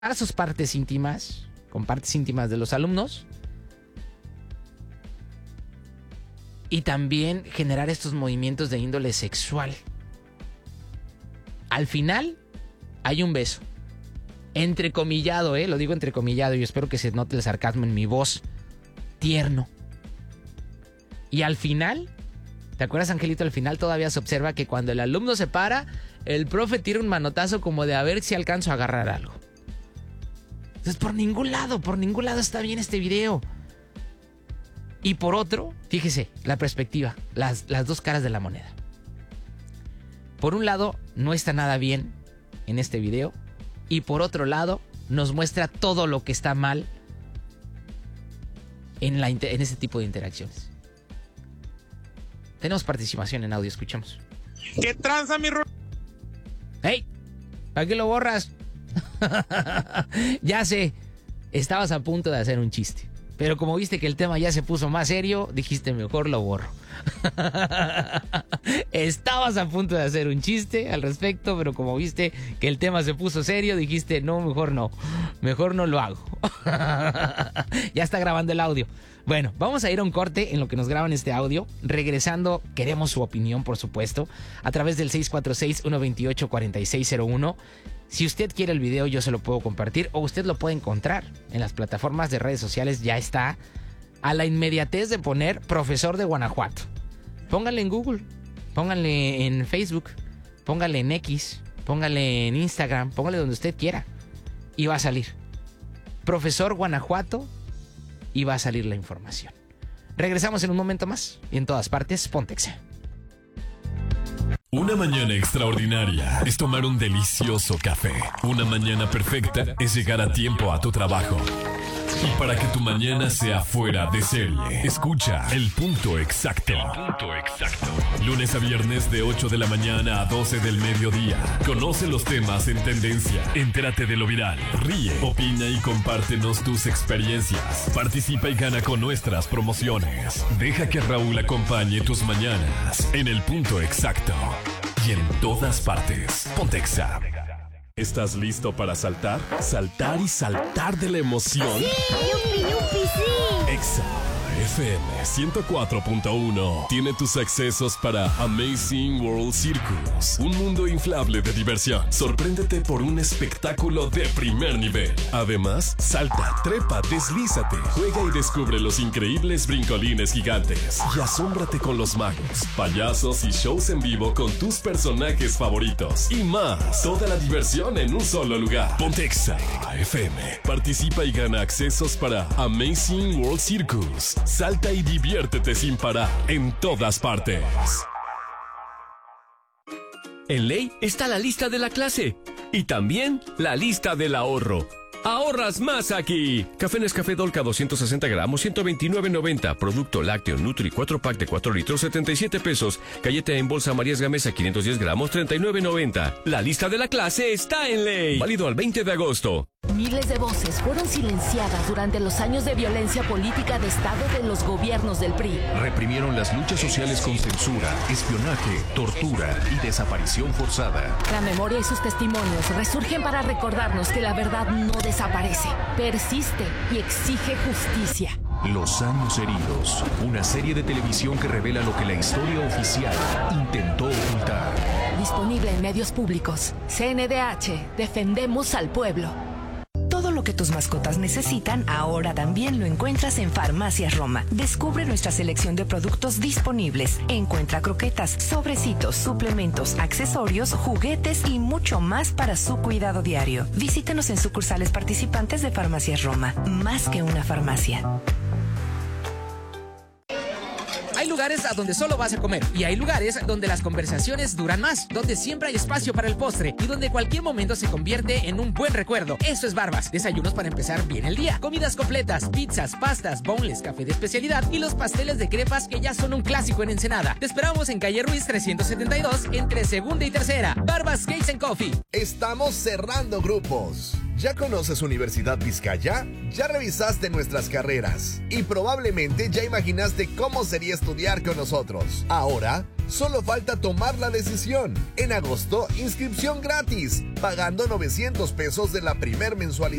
a sus partes íntimas, con partes íntimas de los alumnos, y también generar estos movimientos de índole sexual. Al final hay un beso, entrecomillado, lo digo entrecomillado, y espero que se note el sarcasmo en mi voz, tierno. Y al final, ¿te acuerdas, Angelito? Al final todavía se observa que cuando el alumno se para, el profe tira un manotazo como de a ver si alcanzo a agarrar algo. Entonces, por ningún lado está bien este video. Y por otro, fíjese, la perspectiva, las dos caras de la moneda. Por un lado, no está nada bien en este video. Y por otro lado, nos muestra todo lo que está mal en este tipo de interacciones. Tenemos participación en audio, escuchamos. ¿Qué tranza, mi Ro? ¡Hey! ¿Para qué lo borras? Ya sé, estabas a punto de hacer un chiste. Pero como viste que el tema ya se puso más serio, dijiste mejor lo borro. Estabas a punto de hacer un chiste al respecto, pero como viste que el tema se puso serio, dijiste no, mejor no lo hago. Ya está grabando el audio. Bueno, vamos a ir a un corte en lo que nos graban este audio. Regresando, queremos su opinión, por supuesto, a través del 646-128-4601. Si usted quiere el video, yo se lo puedo compartir, o usted lo puede encontrar en las plataformas de redes sociales. Ya está a la inmediatez de poner Profesor de Guanajuato. Pónganle en Google, pónganle en Facebook, pónganle en X, pónganle en Instagram, pónganle donde usted quiera y va a salir Profesor Guanajuato y va a salir la información. Regresamos en un momento más y en todas partes, Pontexa. Una mañana extraordinaria es tomar un delicioso café. Una mañana perfecta es llegar a tiempo a tu trabajo. Y para que tu mañana sea fuera de serie, escucha El Punto Exacto. El Punto Exacto. Lunes a viernes de 8 de la mañana a 12 del mediodía. Conoce los temas en tendencia. Entérate de lo viral. Ríe, opina y compártenos tus experiencias. Participa y gana con nuestras promociones. Deja que Raúl acompañe tus mañanas en El Punto Exacto. Y en todas partes. Pontexa. ¿Estás listo para saltar? Saltar y saltar de la emoción. ¡Sí! ¡Yupi, yupi, sí! Exa FM 104.1 tiene tus accesos para Amazing World Circus, un mundo inflable de diversión. Sorpréndete por un espectáculo de primer nivel. Además, salta, trepa, deslízate, juega y descubre los increíbles brincolines gigantes. Y asómbrate con los magos, payasos y shows en vivo con tus personajes favoritos. Y más, toda la diversión en un solo lugar. Pontexa FM. Participa y gana accesos para Amazing World Circus. Salta y diviértete sin parar en todas partes. En Ley está la lista de la clase y también la lista del ahorro. ¡Ahorras más aquí! Café Nescafé Dolca 260 gramos, 129.90. Producto lácteo Nutri 4 pack de 4 litros, 77 pesos. Galleta en bolsa Marías Gamesa 510 gramos, 39.90. La lista de la clase está en Ley. Válido al 20 de agosto. Miles de voces fueron silenciadas durante los años de violencia política de Estado de los gobiernos del PRI. Reprimieron las luchas sociales con censura, espionaje, tortura y desaparición forzada. La memoria y sus testimonios resurgen para recordarnos que la verdad no desaparece, persiste y exige justicia. Los años heridos, una serie de televisión que revela lo que la historia oficial intentó ocultar. Disponible en medios públicos. CNDH, defendemos al pueblo. Todo lo que tus mascotas necesitan ahora también lo encuentras en Farmacias Roma. Descubre nuestra selección de productos disponibles. Encuentra croquetas, sobrecitos, suplementos, accesorios, juguetes y mucho más para su cuidado diario. Visítenos en sucursales participantes de Farmacias Roma. Más que una farmacia. Hay lugares a donde solo vas a comer y hay lugares donde las conversaciones duran más, donde siempre hay espacio para el postre y donde cualquier momento se convierte en un buen recuerdo. Eso es Barbas, desayunos para empezar bien el día, comidas completas, pizzas, pastas, boneless, café de especialidad y los pasteles de crepas que ya son un clásico en Ensenada. Te esperamos en calle Ruiz 372 entre segunda y tercera. Barbas Cakes and Coffee. Estamos cerrando grupos. ¿Ya conoces Universidad Vizcaya? ¿Ya revisaste nuestras carreras? Y probablemente ya imaginaste cómo sería estudiar con nosotros. Ahora, Solo falta tomar la decisión. En agosto, inscripción gratis, pagando 900 pesos de la primer mensualidad.